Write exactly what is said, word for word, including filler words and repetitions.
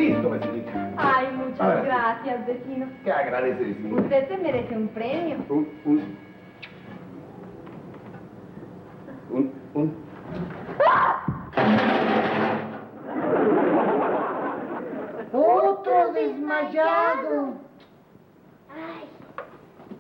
Listo, vecinita. Ay, muchas Ahora sí. gracias, vecino. ¿Qué agradece, vecinita? Usted se merece un premio. Un, un... Un, un... ¡Otro desmayado!